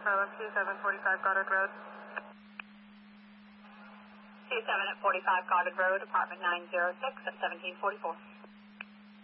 Charlotte 2745 Goddard Road. 27 at 45 Goddard Road, apartment 906 at 1744.